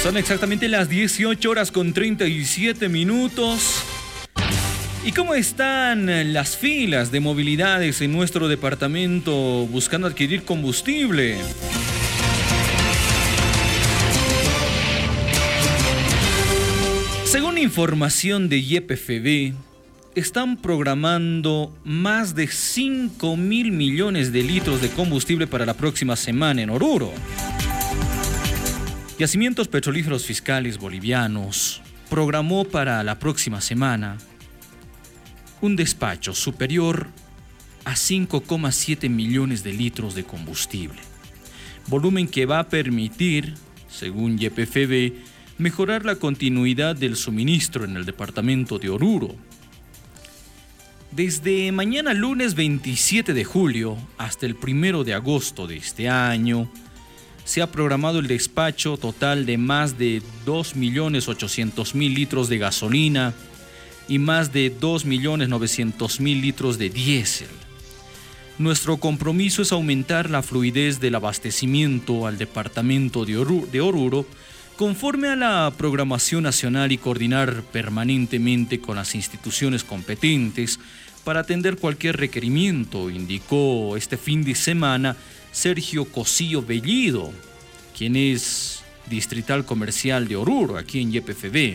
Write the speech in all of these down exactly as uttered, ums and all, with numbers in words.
Son exactamente las dieciocho horas con treinta y siete minutos. ¿Y cómo están las filas de movilidades en nuestro departamento buscando adquirir combustible? Según información de Y P F B, están programando más de cinco mil millones de litros de combustible para la próxima semana en Oruro. Yacimientos Petrolíferos Fiscales Bolivianos programó para la próxima semana un despacho superior a cinco coma siete millones de litros de combustible, volumen que va a permitir, según Y P F B, mejorar la continuidad del suministro en el departamento de Oruro. Desde mañana lunes veintisiete de julio hasta el primero de agosto de este año, se ha programado el despacho total de más de dos millones ochocientos mil litros de gasolina y más de dos millones novecientos mil litros de diésel. Nuestro compromiso es aumentar la fluidez del abastecimiento al departamento de Oruro, de Oruro conforme a la programación nacional y coordinar permanentemente con las instituciones competentes para atender cualquier requerimiento, indicó este fin de semana Sergio Cosío Bellido, quien es distrital comercial de Oruro, aquí en Y P F B.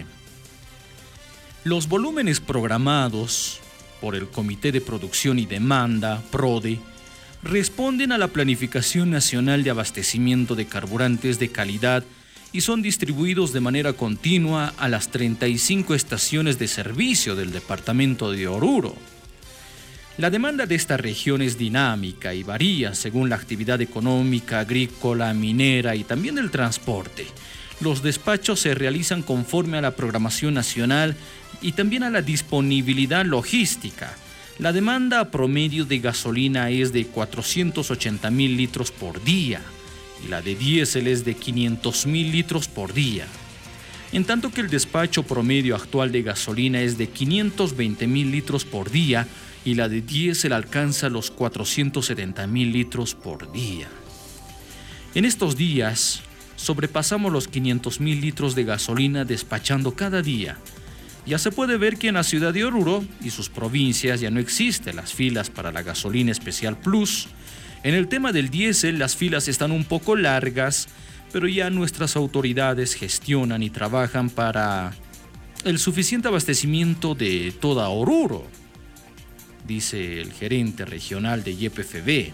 Los volúmenes programados por el Comité de Producción y Demanda, PRODE, responden a la Planificación Nacional de Abastecimiento de Carburantes de Calidad y son distribuidos de manera continua a las treinta y cinco estaciones de servicio del departamento de Oruro. La demanda de esta región es dinámica y varía según la actividad económica, agrícola, minera y también del transporte. Los despachos se realizan conforme a la programación nacional y también a la disponibilidad logística. La demanda promedio de gasolina es de cuatrocientos ochenta mil litros por día y la de diésel es de quinientos mil litros por día, en tanto que el despacho promedio actual de gasolina es de quinientos veinte mil litros por día y la de diésel alcanza los cuatrocientos setenta mil litros por día. En estos días sobrepasamos los quinientos mil litros de gasolina despachando cada día. Ya se puede ver que en la ciudad de Oruro y sus provincias ya no existen las filas para la gasolina especial Plus. En el tema del diésel las filas están un poco largas, pero ya nuestras autoridades gestionan y trabajan para el suficiente abastecimiento de toda Oruro, dice el gerente regional de Y P F B.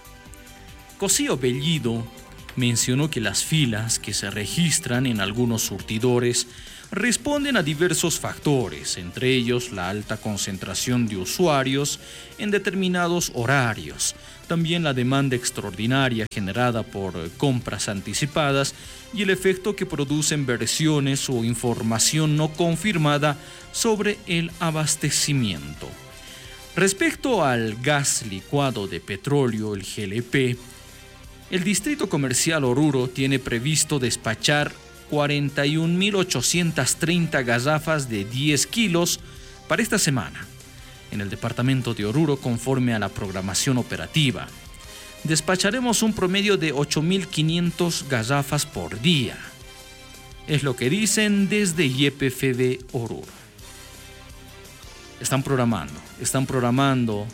Cosío Bellido mencionó que las filas que se registran en algunos surtidores responden a diversos factores, entre ellos la alta concentración de usuarios en determinados horarios, también la demanda extraordinaria generada por compras anticipadas y el efecto que producen versiones o información no confirmada sobre el abastecimiento. Respecto al gas licuado de petróleo, el G L P, el Distrito Comercial Oruro tiene previsto despachar cuarenta y un mil ochocientas treinta garrafas de diez kilos para esta semana. En el departamento de Oruro, conforme a la programación operativa, despacharemos un promedio de ocho mil quinientas garrafas por día. Es lo que dicen desde Y P F B Oruro. Están programando, están programando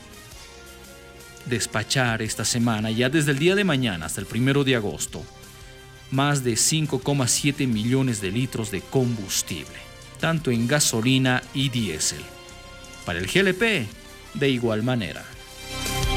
despachar esta semana, ya desde el día de mañana hasta el primero de agosto, más de cinco coma siete millones de litros de combustible, tanto en gasolina y diésel. Para el G L P, de igual manera.